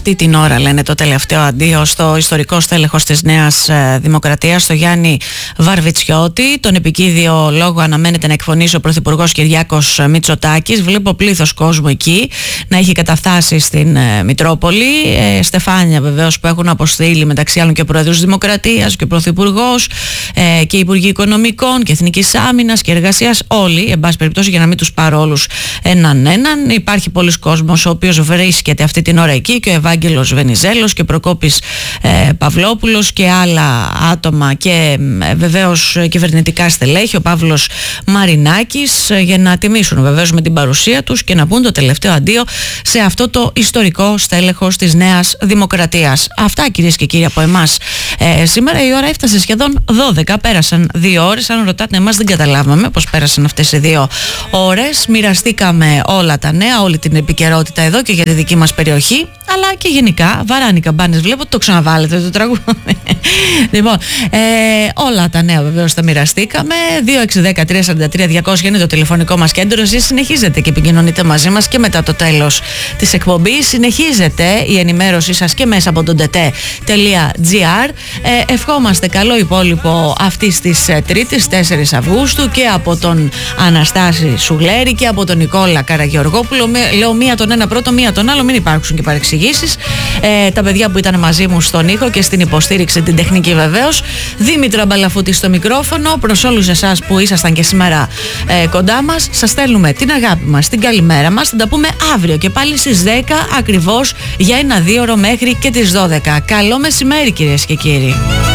αυτή την ώρα, λένε, το τελευταίο αντίο στο ιστορικό στέλεχος της Νέας Δημοκρατίας, το Γιάννη Βαρβιτσιώτη. Τον επικίδιο λόγο αναμένεται να εκφωνήσει ο Πρωθυπουργός Κυριάκος Μητσοτάκης. Βλέπω πλήθος κόσμου εκεί να έχει καταφτάσει στην Μητρόπολη. Στεφάνια βεβαίως που έχουν αποστείλει, μεταξύ άλλων και ο Πρόεδρος της Δημοκρατίας και ο Πρωθυπουργός και οι Υπουργοί Οικονομικών και Εθνικής Άμυνας και Εργασίας. Όλοι, εν πάση περιπτώσει, για να μην τους πάρω όλους έναν. Υπάρχει πολλοί κόσμος ο οποίος βρίσκεται αυτή την ώρα εκεί, και ο Ευάγγελος Βενιζέλος και ο Προκόπης Παυλόπουλος και άλλα άτομα και βεβαίως κυβερνητικά στελέχη, ο Παύλος Μαρινάκης, για να τιμήσουν βεβαίως με την παρουσία τους και να πούν το τελευταίο αντίο σε αυτό το ιστορικό στέλεχος της Νέας Δημοκρατίας. Αυτά, κυρίες και κύριοι, από εμάς σήμερα. Η ώρα έφτασε σχεδόν 12, πέρασαν 2 ώρες. Αν ρωτάτε εμάς, δεν καταλάβαμε πώς πέρασαν αυτές οι 2 ώρες. Μοιραστήκαμε όλα τα νέα, όλη την επικαιρότητα εδώ και για τη δική μας περιοχή, αλλά και γενικά. Βαράνει καμπάνες, βλέπω, το ξαναβάλλετε το τραγούδι. Λοιπόν, όλα τα νέα βεβαίως τα μοιραστήκαμε. 2-6-10-3-43-200 είναι το τηλεφωνικό μας κέντρο. Εσείς συνεχίζετε και επικοινωνείτε μαζί μας και μετά το τέλος της εκπομπής. Συνεχίζεται η ενημέρωσή σας και μέσα από το dete.gr. Ευχόμαστε καλό υπόλοιπο αυτής της Τρίτης, 4 Αυγούστου, και από τον Αναστάση Σουγλέρη και από τον Νικόλα Καραγεωργόπουλο. Λέω μία τον ένα πρώτο, μία τον άλλο, μην υπάρξουν και παρεξηγήσεις. Τα παιδιά που ήταν μαζί μου στον ήχο και στην υποστήριξη την τεχνική βεβαίως. Δήμητρα Μπαλαφούτη στο μικρόφωνο. Προς όλους εσάς που ήσασταν και σήμερα κοντά μας, σας στέλνουμε την αγάπη μας, την καλημέρα μας. Θα τα πούμε αύριο και πάλι στις 10 ακριβώς για ένα 2ωρο μέχρι και τις 12. Καλό μεσημέρι, κυρίες και κύριοι.